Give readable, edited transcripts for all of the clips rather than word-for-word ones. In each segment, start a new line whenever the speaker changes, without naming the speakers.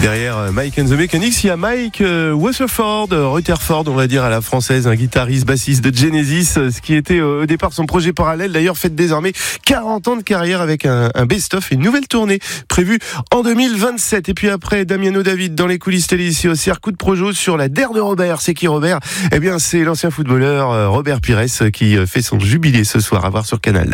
Derrière Mike and the Mechanics, il y a Mike Rutherford, on va dire à la française, un guitariste, bassiste de Genesis, ce qui était au départ son projet parallèle, d'ailleurs fête désormais 40 ans de carrière avec un best-of et une nouvelle tournée prévue en 2027. Et puis après, Damiano David dans les coulisses télé ici au CR, coup de projo sur la der de Robert. C'est qui Robert ? Eh bien c'est l'ancien footballeur Robert Pires qui fait son jubilé ce soir, à voir sur Canal.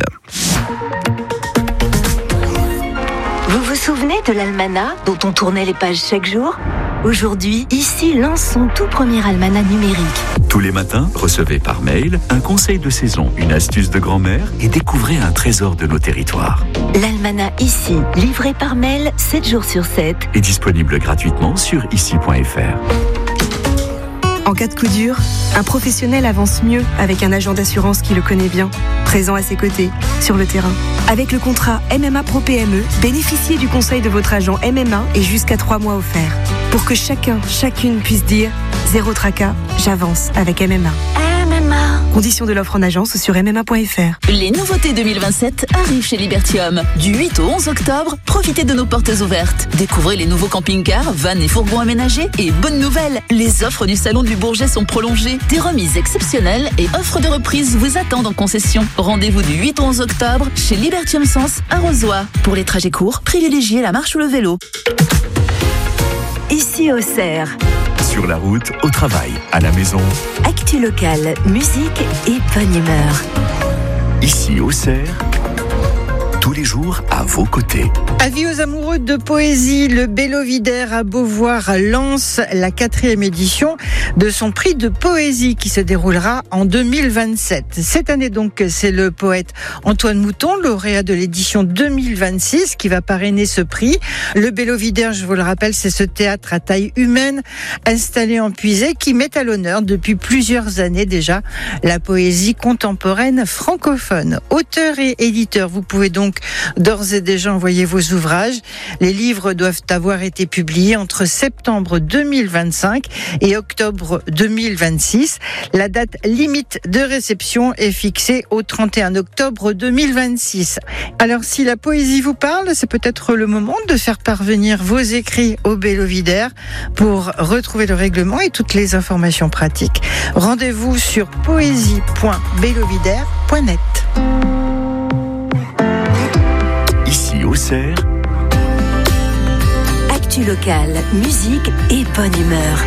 Vous vous souvenez de l'almanach dont on tournait les pages chaque jour ? Aujourd'hui, ici lance son tout premier almanach numérique.
Tous les matins, recevez par mail un conseil de saison, une astuce de grand-mère et découvrez un trésor de nos territoires.
L'almanach ici, livré par mail 7 jours sur 7.
Est disponible gratuitement sur ici.fr.
En cas de coup dur, un professionnel avance mieux avec un agent d'assurance qui le connaît bien, présent à ses côtés, sur le terrain. Avec le contrat MMA Pro PME, bénéficiez du conseil de votre agent MMA et jusqu'à 3 mois offerts. Pour que chacune puisse dire « Zéro tracas, j'avance avec MMA ». Conditions de l'offre en agence sur mma.fr.
Les nouveautés 2027 arrivent chez Libertium. Du 8 au 11 octobre, profitez de nos portes ouvertes. Découvrez les nouveaux camping-cars, vannes et fourgons aménagés. Et bonne nouvelle, les offres du Salon du Bourget sont prolongées. Des remises exceptionnelles et offres de reprise vous attendent en concession. Rendez-vous du 8 au 11 octobre chez Libertium Sens à Rozoy. Pour les trajets courts, privilégiez la marche ou le vélo.
Ici au CER.
Sur la route, au travail, à la maison.
Actu locale, musique et bonne humeur.
Ici au CER, tous les jours à vos côtés.
Avis aux amoureux de poésie, le Bellovidaire à Beauvoir lance la 4e édition de son prix de poésie qui se déroulera en 2027. Cette année donc, c'est le poète Antoine Mouton, lauréat de l'édition 2026, qui va parrainer ce prix. Le Bellovidaire, je vous le rappelle, c'est ce théâtre à taille humaine installé en Puisée qui met à l'honneur depuis plusieurs années déjà la poésie contemporaine francophone. Auteur et éditeur, vous pouvez donc d'ores et déjà envoyer vos ouvrages. Les livres doivent avoir été publiés entre septembre 2025 et octobre 2026. La date limite de réception est fixée au 31 octobre 2026. Alors, si la poésie vous parle, c'est peut-être le moment de faire parvenir vos écrits au Bellovidaire pour retrouver le règlement et toutes les informations pratiques. Rendez-vous sur poésie.bellovidaire.net.
Ici au CER,
Actu locale, musique et bonne humeur.